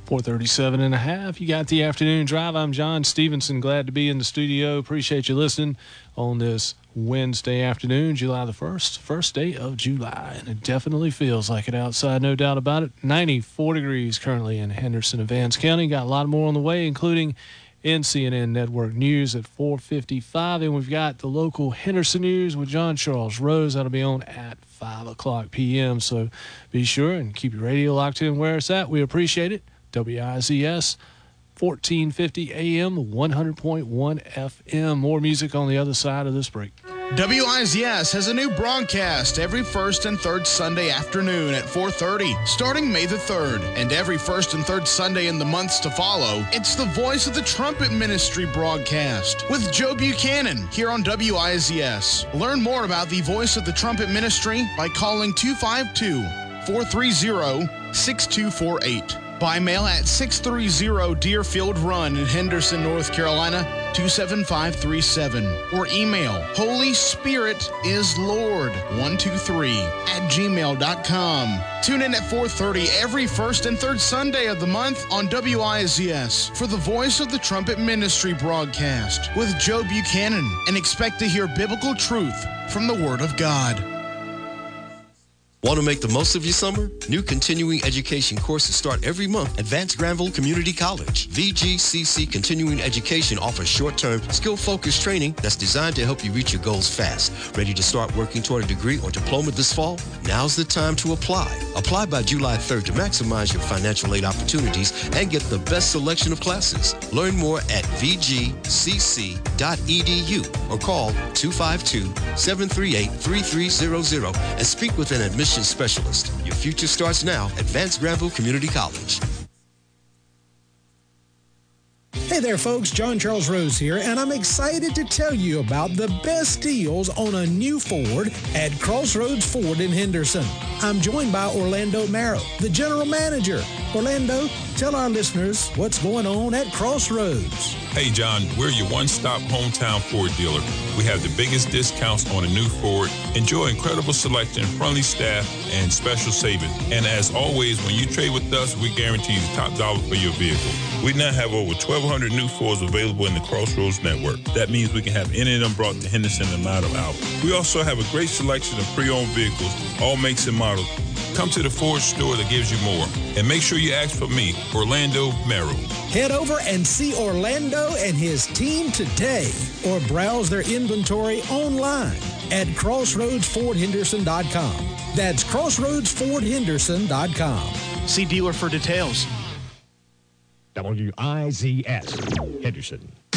4:37 and a half. You got the afternoon drive. I'm John Stevenson. Glad to be in the studio. Appreciate you listening on this Wednesday afternoon, July the 1st, first day of July. And it definitely feels like it outside, no doubt about it. 94 degrees currently in Henderson and Vance County. Got a lot more on the way, including CNN Network News at 4:55. And we've got the local Henderson News with John Charles Rose. That'll be on at 5 o'clock p.m. So be sure and keep your radio locked in where it's at. We appreciate it. WIZS, 1450 AM, 100.1 FM. More music on the other side of this break. WIZS has a new broadcast every first and third Sunday afternoon at 4:30, starting May the 3rd. And every first and third Sunday in the months to follow, it's the Voice of the Trumpet Ministry broadcast with Joe Buchanan here on WIZS. Learn more about the Voice of the Trumpet Ministry by calling 252-430-6248. By mail at 630 Deerfield Run in Henderson, North Carolina, 27537. Or email HolySpiritIsLord123@gmail.com. Tune in at 4:30 every first and third Sunday of the month on WIZS for the Voice of the Trumpet Ministry broadcast with Joe Buchanan, and expect to hear biblical truth from the Word of God. Want to make the most of your summer? New continuing education courses start every month at Vance Granville Community College. VGCC Continuing Education offers short-term, skill-focused training that's designed to help you reach your goals fast. Ready to start working toward a degree or diploma this fall? Now's the time to apply. Apply by July 3rd to maximize your financial aid opportunities and get the best selection of classes. Learn more at vgcc.edu or call 252-738-3300 and speak with an admission specialist. Your future starts now at Vance Granville Community College. Hey there, folks. John Charles Rose here, and I'm excited to tell you about the best deals on a new Ford at Crossroads Ford in Henderson. I'm joined by Orlando Marrow, the general manager. Orlando, tell our listeners what's going on at Crossroads. Hey, John, we're your one-stop hometown Ford dealer. We have the biggest discounts on a new Ford. Enjoy incredible selection, friendly staff, and special savings. And as always, when you trade with us, we guarantee the top dollar for your vehicle. We now have over 1,200 new Fords available in the Crossroads network. That means we can have any of them brought to Henderson in a matter of hours. We also have a great selection of pre-owned vehicles, all makes and models. Come to the Ford store that gives you more. And make sure you ask for me, Orlando Merrill. Head over and see Orlando and his team today, or browse their inventory online at CrossroadsFordHenderson.com. That's CrossroadsFordHenderson.com. See dealer for details. WIZS, Henderson.